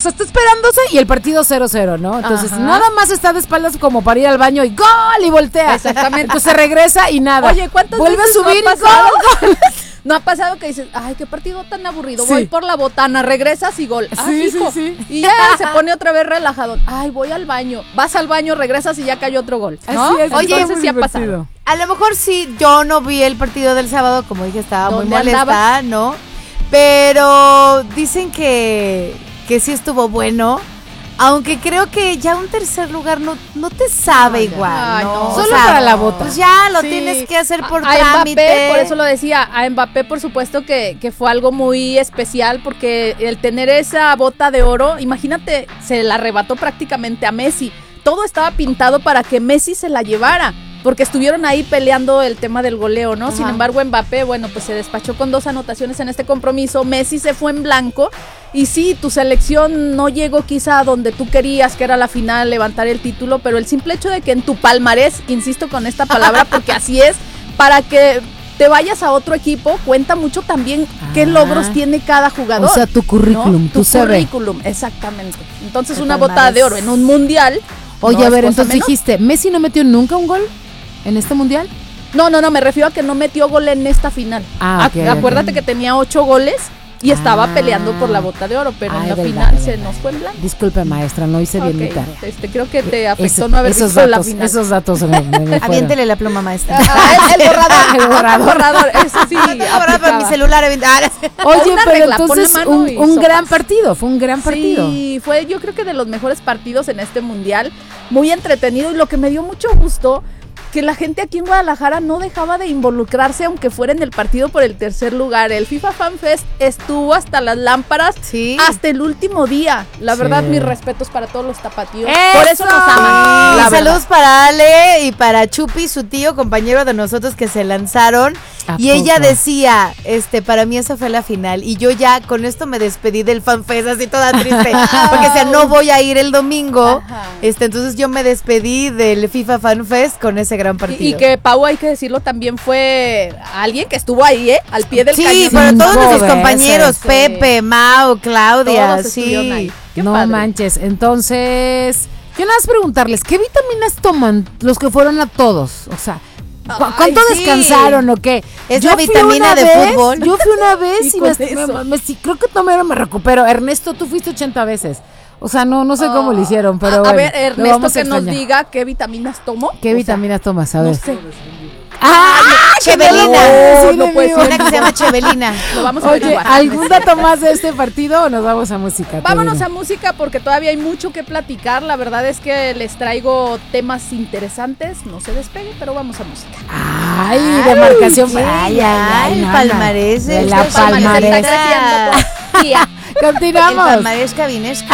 sea, está esperándose y el partido 0-0, ¿no? Entonces, nada más está de espaldas como para ir al baño y ¡gol! Y voltea. Exactamente. Entonces regresa y nada. Oye, ¿cuántas vuelve veces a subir no ha y pasado? ¡gol! ¿No ha pasado que dices, ay, qué partido tan aburrido? Sí. Voy por la botana, regresas y gol. Ah, Sí, hijo. sí. Y ya se pone otra vez relajado. Ay, voy al baño. Vas al baño, regresas y ya cayó otro gol, ¿no? Así es. Oye, entonces muy sí ha divertido. pasado. A lo mejor sí, yo no vi el partido del sábado, como dije, estaba muy ¿Dónde molesta, andabas? ¿no? Pero dicen que sí estuvo bueno. Aunque creo que ya un tercer lugar no te sabe igual, Ay, ¿no? no. O Solo sea, para la bota. Pues ya lo Sí. tienes que hacer por a trámite. Mbappé, por eso lo decía, a Mbappé por supuesto que fue algo muy especial porque el tener esa bota de oro, imagínate, se la arrebató prácticamente a Messi. Todo estaba pintado para que Messi se la llevara, porque estuvieron ahí peleando el tema del goleo, ¿no? Sin embargo, Mbappé, bueno, pues se despachó con 2 anotaciones en este compromiso. Messi se fue en blanco. Y sí, tu selección no llegó quizá a donde tú querías, que era la final, levantar el título, pero el simple hecho de que en tu palmarés, insisto con esta palabra porque así es, para que te vayas a otro equipo, cuenta mucho también qué logros tiene cada jugador. O sea, tu currículum, ¿no? tu CV. currículum, exactamente. Entonces, El una bota palmarés. de oro en un mundial. Oye, no a es ver, cosa entonces menor. dijiste, ¿Messi no metió nunca un gol en este mundial? No, me refiero a que no metió gol en esta final. Acuérdate que tenía 8 goles y estaba peleando por la bota de oro, pero en la final se nos fue en blanco. Disculpe, maestra, no hice bien mi Ok, tarea. creo que te afectó Eso- no haber esos visto la datos, final. esos datos me fueron. Aviéntele la pluma, maestra. El borrador, eso sí. Ahora para mi aplicaba. celular. Oye, Una pero regla, pon entonces la mano y un sopas. gran partido, fue un gran partido. Sí, fue yo creo que de los mejores partidos en este mundial, muy entretenido y lo que me dio mucho gusto, que la gente aquí en Guadalajara no dejaba de involucrarse aunque fuera en el partido por el tercer lugar. El FIFA Fan Fest estuvo hasta las lámparas, Sí. hasta el último día. La Sí. verdad, mis respetos para todos los tapatíos. ¡Eso! Por eso nos aman. Y la saludos verdad. para Ale y para Chupi, su tío, compañero de nosotros que se lanzaron. ¿A Y ella poco? decía, para mí esa fue la final. Y yo ya con esto me despedí del FanFest así toda triste. Porque decía, no voy a ir el domingo. Ajá. Entonces yo me despedí del FIFA FanFest con ese gran partido. Y que Pau, hay que decirlo, también fue alguien que estuvo ahí, al pie del Sí, cañón. pero todos Cinco nuestros veces. compañeros, Sí. Pepe, Mau, Claudia, Todos estuvieron ahí. sí. Qué No padre. manches, entonces, yo nada más preguntarles, ¿qué vitaminas toman los que fueron a todos? O sea, ¿cuánto sí. descansaron o qué? Es Yo la fui vitamina una de vez, fútbol. Yo fui una vez Y y con eso. sí, creo que todavía no me recupero. Ernesto, tú fuiste 80 veces. O sea, no sé cómo lo hicieron, pero a bueno, ver, lo Ernesto, vamos a que nos extrañar. diga qué vitaminas tomó. ¿Qué O sea, vitaminas tomas? A ver. No sé. ¡Ah! Chevelina. No, no puede ser. Una que se llama Chevelina. Lo vamos a Oye, averiguar. ¿algún dato más de este partido o nos vamos a música? Vámonos a música porque todavía hay mucho que platicar. La verdad es que les traigo temas interesantes. No se despegue, pero vamos a música. Ay, demarcación. sí, el no, palmarés de está la El palmarés palmarés. está creciendo por día. El Continuamos. palmarés cabinesco.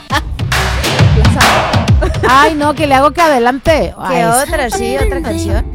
Ay, no, que le hago que adelante. Ay, ¿Qué otra? Sí, otra canción.